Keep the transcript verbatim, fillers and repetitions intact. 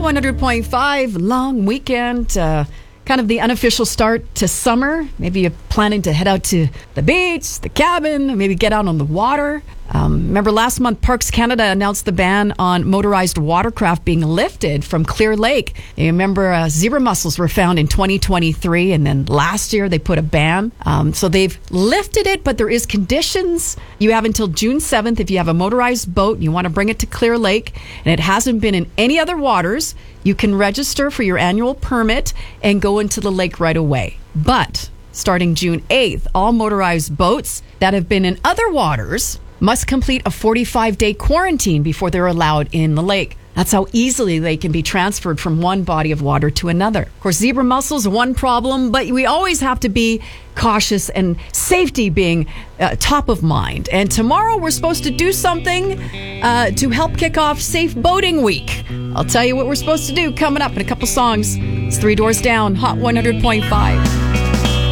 one hundred point five, long weekend. Uh, kind of the unofficial start to summer. Maybe you're planning to head out to the beach, the cabin, maybe get out on the water. Um, remember last month, Parks Canada announced the ban on motorized watercraft being lifted from Clear Lake. You remember uh, zebra mussels were found in twenty twenty-three, and then last year they put a ban. Um, so they've lifted it, but there is conditions. You have until June seventh if you have a motorized boat and you want to bring it to Clear Lake, and it hasn't been in any other waters, you can register for your annual permit and go into the lake right away. But starting June eighth, all motorized boats that have been in other waters must complete a forty-five day quarantine before they're allowed in the lake. That's how easily they can be transferred from one body of water to another. Of course, zebra mussels, one problem, but we always have to be cautious, and safety being uh, top of mind. And tomorrow we're supposed to do something uh, to help kick off Safe Boating Week. I'll tell you what we're supposed to do coming up in a couple songs. It's Three Doors Down, Hot one hundred point five.